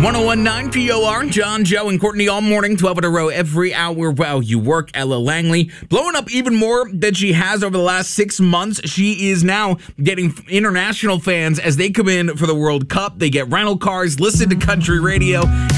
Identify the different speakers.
Speaker 1: 1019 POR, John, Joe, and Courtney all morning, 12 in a row, every hour. Wow, you work. Ella Langley blowing up even more than she has over the last 6 months. She is now getting international fans as they come in for the World Cup. They get rental cars, listen to country radio.